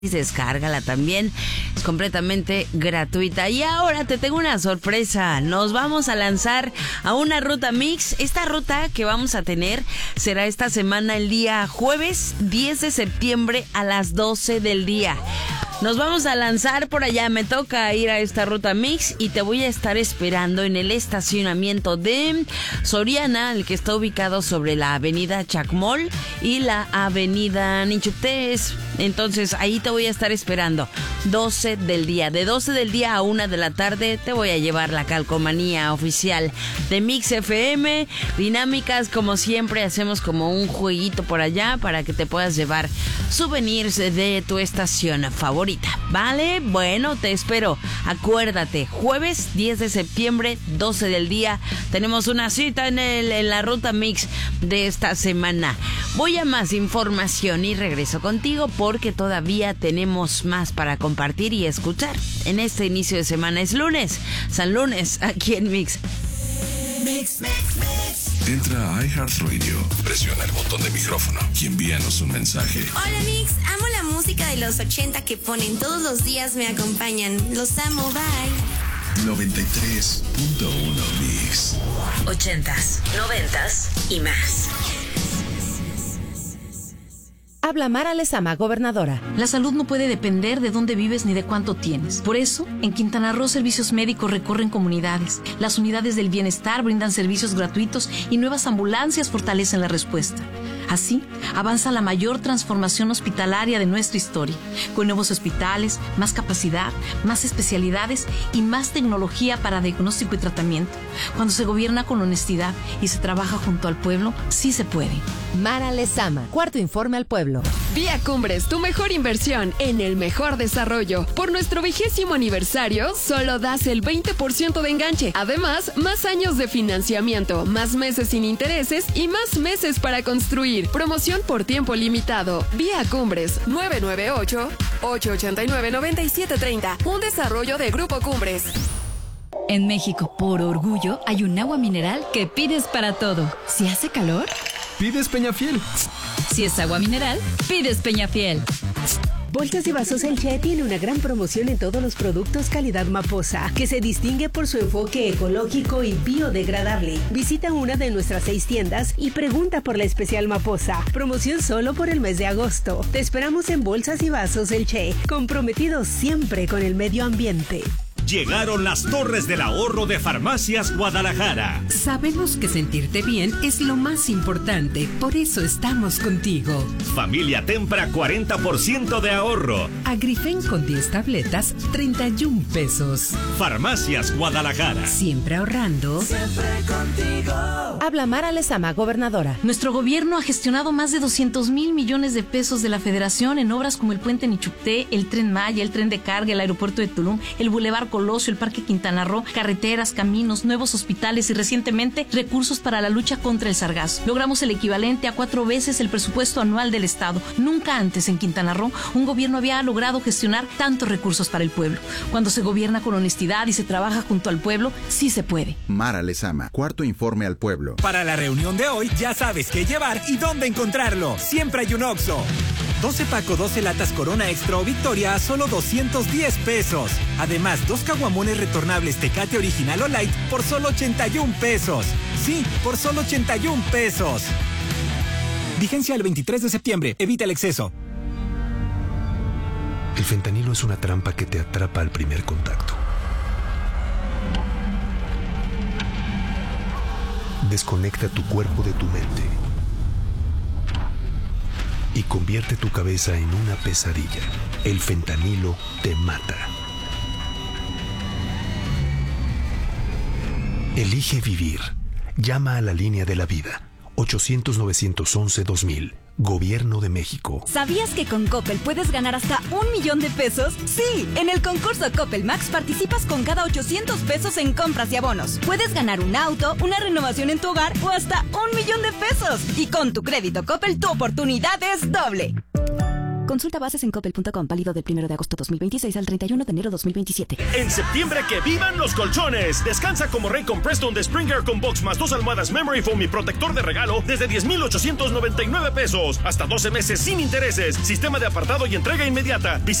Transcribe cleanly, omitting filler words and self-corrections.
Descárgala también, es completamente gratuita. Y ahora te tengo una sorpresa, nos vamos a lanzar a una ruta mix. Esta ruta que vamos a tener será esta semana el día jueves 10 de septiembre a las 12 del día. Nos vamos a lanzar por allá, me toca ir a esta ruta mix y te voy a estar esperando en el estacionamiento de Soriana, el que está ubicado sobre la avenida Chacmol y la avenida Nichutés. Entonces ahí te voy a estar esperando, 12 del día. De 12 del día a 1 de la tarde te voy a llevar la calcomanía oficial de Mix FM. Dinámicas como siempre, hacemos como un jueguito por allá para que te puedas llevar souvenirs de tu estación favorita. ¿Vale? Bueno, te espero. Acuérdate, jueves 10 de septiembre, 12 del día, tenemos una cita en la ruta mix de esta semana. Voy a más información y regreso contigo porque todavía tenemos más para compartir y escuchar. En este inicio de semana es lunes, San Lunes, aquí en Mix. Mix. Entra a iHeartRadio, presiona el botón de micrófono y envíanos un mensaje. Hola Mix, amo la música de los 80 que ponen todos los días, me acompañan. Los amo, bye. 93.1 Mix. 80s, 90s y más. Habla Mara Lezama, gobernadora. La salud no puede depender de dónde vives ni de cuánto tienes. Por eso, en Quintana Roo, servicios médicos recorren comunidades. Las unidades del bienestar brindan servicios gratuitos y nuevas ambulancias fortalecen la respuesta. Así, avanza la mayor transformación hospitalaria de nuestra historia, con nuevos hospitales, más capacidad, más especialidades y más tecnología para diagnóstico y tratamiento. Cuando se gobierna con honestidad y se trabaja junto al pueblo, sí se puede. Mara Lezama, cuarto informe al pueblo. Vía Cumbres, tu mejor inversión en el mejor desarrollo. Por nuestro 20º aniversario, solo das el 20% de enganche. Además, más años de financiamiento, más meses sin intereses y más meses para construir. Promoción por tiempo limitado. Vía Cumbres, 998-889-9730. Un desarrollo de Grupo Cumbres. En México, por orgullo, hay un agua mineral que pides para todo. Si hace calor, pides Peñafiel. Si es agua mineral, pides Peñafiel. Bolsas y Vasos El Che tiene una gran promoción en todos los productos calidad Maposa, que se distingue por su enfoque ecológico y biodegradable. Visita una de nuestras 6 tiendas y pregunta por la especial Maposa. Promoción solo por el mes de agosto. Te esperamos en Bolsas y Vasos El Che, comprometidos siempre con el medio ambiente. Llegaron las Torres del Ahorro de Farmacias Guadalajara. Sabemos que sentirte bien es lo más importante, por eso estamos contigo. Familia Tempra, 40% de ahorro. Agrifen con 10 tabletas, 31 pesos. Farmacias Guadalajara. Siempre ahorrando. Siempre contigo. Habla Mara Lezama, gobernadora. Nuestro gobierno ha gestionado más de 200,000 millones de pesos de la Federación en obras como el Puente Nichuté, el Tren Maya, el Tren de Carga, el Aeropuerto de Tulum, el Boulevard Colosio, el Parque Quintana Roo, carreteras, caminos, nuevos hospitales y recientemente recursos para la lucha contra el sargazo. Logramos el equivalente a 4 veces el presupuesto anual del Estado. Nunca antes en Quintana Roo un gobierno había logrado gestionar tantos recursos para el pueblo. Cuando se gobierna con honestidad y se trabaja junto al pueblo, sí se puede. Mara Lezama, cuarto informe al pueblo. Para la reunión de hoy ya sabes qué llevar y dónde encontrarlo. Siempre hay un Oxxo. 12 Paco, 12 latas Corona Extra o Victoria a solo 210 pesos. Además, 2 caguamones retornables Tecate Original o Light por solo 81 pesos. Sí, por solo 81 pesos. Vigencia el 23 de septiembre. Evita el exceso. El fentanilo es una trampa que te atrapa al primer contacto. Desconecta tu cuerpo de tu mente y convierte tu cabeza en una pesadilla. El fentanilo te mata. Elige vivir. Llama a la línea de la vida. 800-911-2000. Gobierno de México. ¿Sabías que con Coppel puedes ganar hasta 1,000,000 de pesos? Sí, en el concurso Coppel Max participas con cada 800 pesos en compras y abonos. Puedes ganar un auto, una renovación en tu hogar o hasta 1,000,000 de pesos. Y con tu crédito Coppel tu oportunidad es doble. Consulta bases en coppel.com, válido del 1 de agosto 2026 al 31 de enero 2027. En septiembre, que vivan los colchones. Descansa como rey con Preston de Springer con box más 2 almohadas Memory Foam y protector de regalo desde 10,899 pesos. Hasta 12 meses sin intereses. Sistema de apartado y entrega inmediata.